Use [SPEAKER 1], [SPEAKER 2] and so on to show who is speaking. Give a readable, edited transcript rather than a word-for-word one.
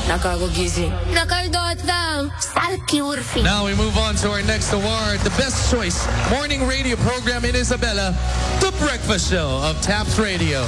[SPEAKER 1] Nakagugising. Nakaldotang. Salki urfi.
[SPEAKER 2] Now we move on to our next award, the Best Choice Morning Radio Program in Isabela, The Breakfast Show of TAPS Radio.